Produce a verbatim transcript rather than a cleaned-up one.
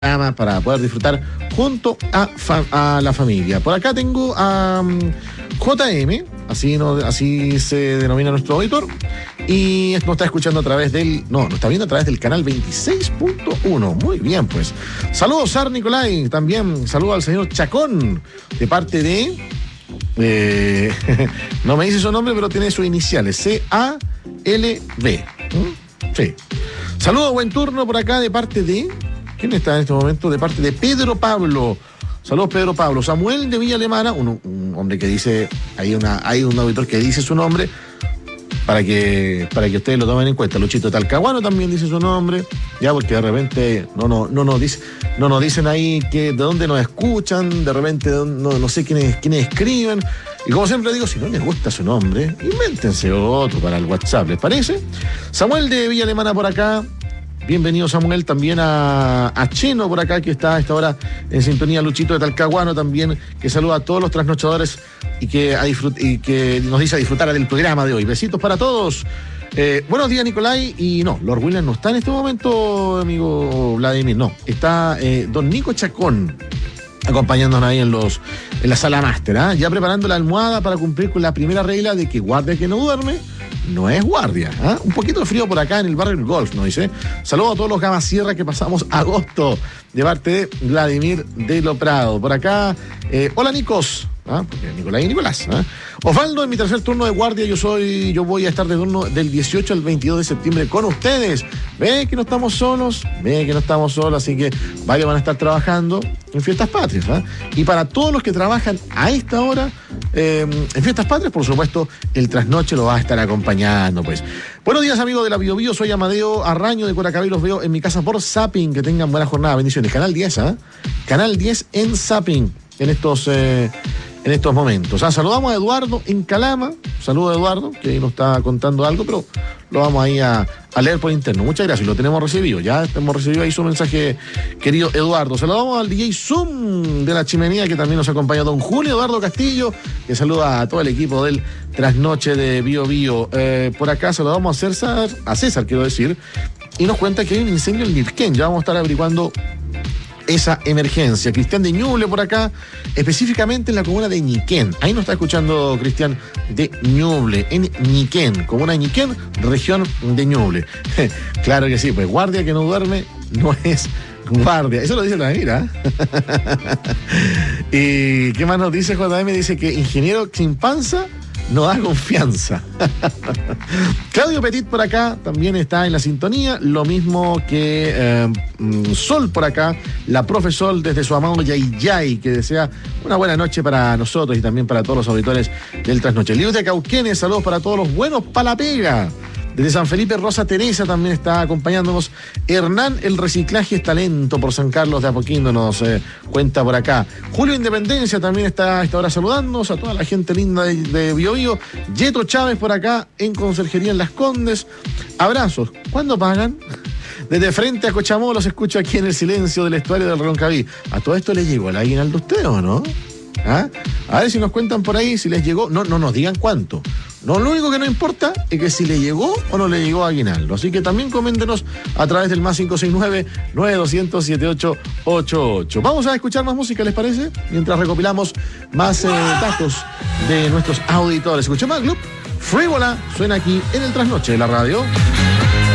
para poder disfrutar junto a, fa- a la familia. Por acá tengo a um, J M, así, no, así se denomina nuestro auditor, y nos está escuchando a través del, no, nos está viendo a través del canal veintiséis punto uno. Muy bien, pues. Saludos, Sar Nicolai, también saludo al señor Chacón, de parte de, eh, no me dice su nombre, pero tiene sus iniciales, C A L B. ¿Mm? Sí. Saludos, buen turno por acá de parte de... ¿Quién está en este momento? De parte de Pedro Pablo. Saludos, Pedro Pablo. Samuel de Villa Alemana, un, un hombre que dice, hay, una, hay un auditor que dice su nombre, para que, para que ustedes lo tomen en cuenta. Luchito Talcahuano también dice su nombre, ya, porque de repente no, no, no, nos, dice, no nos dicen ahí que, de dónde nos escuchan, de repente no, no sé quiénes, quiénes escriben. Y como siempre digo, si no les gusta su nombre, invéntense otro para el WhatsApp, ¿les parece? Samuel de Villa Alemana por acá. Bienvenido, Samuel, también a, a Cheno por acá, que está a esta hora en sintonía. Luchito de Talcahuano también, que saluda a todos los trasnochadores y que, a disfrut- y que nos dice a disfrutar del programa de hoy. Besitos para todos. Eh, buenos días, Nicolai. Y no, Lord William no está en este momento, amigo Vladimir, no. Está eh, don Nico Chacón acompañándonos ahí en los en la sala máster, ¿eh? Ya preparando la almohada para cumplir con la primera regla de que guardia que no duerme no es guardia, ¿eh? Un poquito de frío por acá en el barrio del Golf, ¿no dice? Saludos a todos los Gama Sierra que pasamos agosto de parte de Vladimir de Lo Prado. Por acá, eh, hola Nicos, ¿ah? Porque Nicolás y Nicolás, ¿eh? Osvaldo, en mi tercer turno de guardia, yo soy, yo voy a estar de turno del dieciocho al veintidós de septiembre con ustedes. Ve que no estamos solos, ve que no estamos solos, así que varios van a estar trabajando en Fiestas Patrias, ¿eh? Y para todos los que trabajan a esta hora eh, en Fiestas Patrias, por supuesto, el trasnoche lo va a estar acompañando, pues. Buenos días, amigos de la Bio Bio, soy Amadeo Arraño de Coracabí, los veo en mi casa por Zapping, que tengan buena jornada, bendiciones. Canal diez, ¿eh? Canal diez en Zapping, en estos... Eh, en estos momentos. Ah, saludamos a Eduardo en Calama. Saludos a Eduardo, que ahí nos está contando algo, pero lo vamos ahí a, a leer por interno. Muchas gracias, lo tenemos recibido. Ya hemos recibido ahí su mensaje, querido Eduardo. Saludamos al D J Zoom de la Chimenea, que también nos acompaña don Julio Eduardo Castillo, que saluda a todo el equipo del Trasnoche de Bio Bio. Eh, por acá saludamos a César, a César, quiero decir, y nos cuenta que hay un incendio en Nirquén. Ya vamos a estar averiguando esa emergencia. Cristian de Ñuble por acá, específicamente en la comuna de Ñiquén. Ahí nos está escuchando Cristian de Ñuble, en Ñiquén, comuna de Ñiquén, región de Ñuble. Claro que sí, pues guardia que no duerme no es guardia. Eso lo dice la mira. ¿Y qué más nos dice J M? Dice que ingeniero sin panza no da confianza. Claudio Petit por acá también está en la sintonía, lo mismo que eh, Sol por acá, la profe Sol desde su amado Yayay, que desea una buena noche para nosotros y también para todos los auditores del Trasnoche. Lius de Cauquenes, saludos para todos los buenos para la pega. Desde San Felipe, Rosa Teresa también está acompañándonos. Hernán, el reciclaje es talento por San Carlos de Apoquindo, nos eh, cuenta por acá. Julio Independencia también está a esta hora saludándonos, a toda la gente linda de, de Bio Bio. Yeto Chávez por acá en Conserjería en Las Condes. Abrazos. ¿Cuándo pagan? Desde frente a Cochamó los escucho aquí en el silencio del estuario del Roncaví. ¿A todo esto le llegó el aguinaldo a usted o no? ¿Ah? A ver si nos cuentan por ahí si les llegó. No, no nos digan cuánto. No, lo único que nos importa es que si le llegó o no le llegó a aguinaldo. Así que también coméntenos a través del más cinco seis nueve, nueve dos cero cero, siete ocho ocho ocho. Vamos a escuchar más música, ¿les parece? Mientras recopilamos más eh, datos de nuestros auditores. Escuchemos al club Frívola, suena aquí en el Trasnoche de la radio.